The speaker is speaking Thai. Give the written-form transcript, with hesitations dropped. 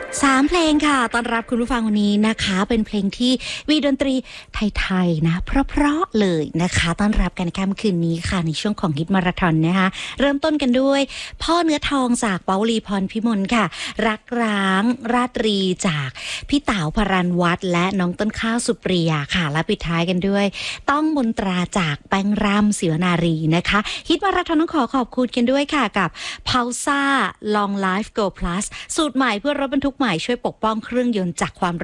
3 เพลงค่ะต้อนรับคุณผู้ฟังวันนี้นะคะเป็นเพลงที่มีดนตรีไทยๆนะเพราะๆเลยนะคะต้อนรับกันค่ำคืนนี้ค่ะในช่วงของฮิตมาราธอนนะคะเริ่มต้นกันด้วยพ่อเนื้อทองจากปาวลีพรพิมลค่ะรักร้างราตรีจากพี่เต๋าพรัญวัฒน์และน้องต้นข้าวสุปรียาค่ะและปิดท้ายกันด้วยต้องมนตราจากแป้งรำศิวนารีนะคะฮิตมาราธอนต้องขอบคุณกันด้วยค่ะกับ Pulsar Long Life Go Plus สูตรใหม่เพื่อรถบรรทุกใหม่ช่วยปกป้องเครื่องยนต์จากความ